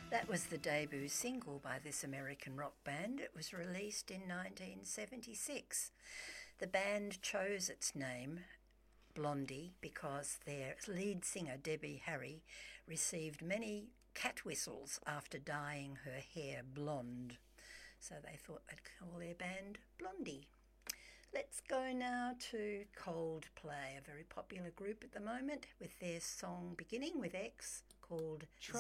That was the debut single by this American rock band. It was released in 1976. The band chose its name, Blondie, because their lead singer, Debbie Harry, received many cat whistles after dyeing her hair blonde. So they thought they'd call their band Blondie. Let's go now to Coldplay, a very popular group at the moment, with their song beginning with X called